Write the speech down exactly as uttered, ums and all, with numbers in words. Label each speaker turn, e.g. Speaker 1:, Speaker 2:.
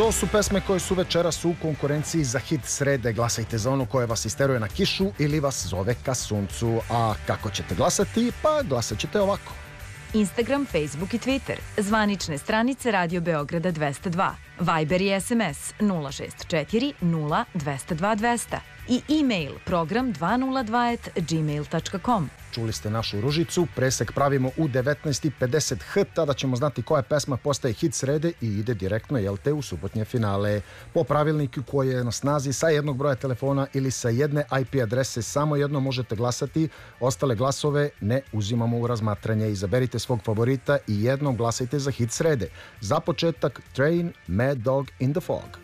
Speaker 1: To su pesme koje su večeras u konkurenciji za hit srede. Glasajte za onu koja vas isteruje na kišu ili vas zove ka suncu. A kako ćete glasati? Pa glasat ćete ovako.
Speaker 2: Instagram, Facebook i Twitter. Zvanične stranice Radio Beograda dvesta dva. Viber i S M S nula šest četiri nula dvesta dva dvesta. I e-mail program dvesta dva at gmail tačka com.
Speaker 1: Čuli ste našu Ružicu, presek pravimo u devetnaest i pedeset h, tada ćemo znati koja pesma postaje hit srede i ide direktno, jel te, u subotnje finale. Po pravilniku koji je na snazi, sa jednog broja telefona ili sa jedne I P adrese samo jedno možete glasati, ostale glasove ne uzimamo u razmatranje. Izaberite svog favorita i jednom glasajte za hit srede. Za početak Train, Mad Dog in the Fog.